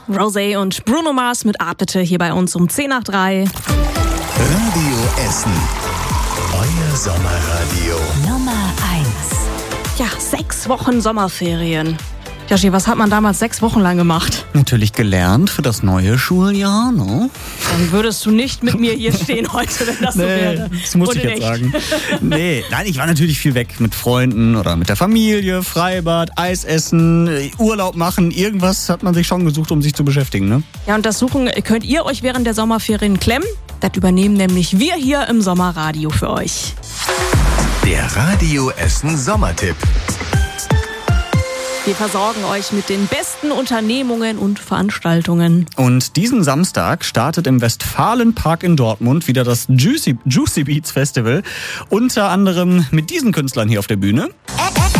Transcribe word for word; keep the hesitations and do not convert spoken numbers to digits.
Rosé und Bruno Mars mit Atmete hier bei uns um zehn nach drei. Radio Essen. Euer Sommerradio. Nummer eins. Ja, sechs Wochen Sommerferien. Joshi, was hat man damals sechs Wochen lang gemacht? Natürlich gelernt für das neue Schuljahr, ne? Dann würdest du nicht mit mir hier stehen heute, wenn das so wäre. Das muss Oder ich jetzt nicht? sagen. Nee, nein, ich war natürlich viel weg mit Freunden oder mit der Familie, Freibad, Eis essen, Urlaub machen. Irgendwas hat man sich schon gesucht, um sich zu beschäftigen, ne? Ja, und das Suchen könnt ihr euch während der Sommerferien klemmen. Das übernehmen nämlich wir hier im Sommerradio für euch. Der Radio Essen Sommertipp. Wir versorgen euch mit den besten Unternehmungen und Veranstaltungen. Und diesen Samstag startet im Westfalenpark in Dortmund wieder das Juicy, Juicy Beats Festival. Unter anderem mit diesen Künstlern hier auf der Bühne.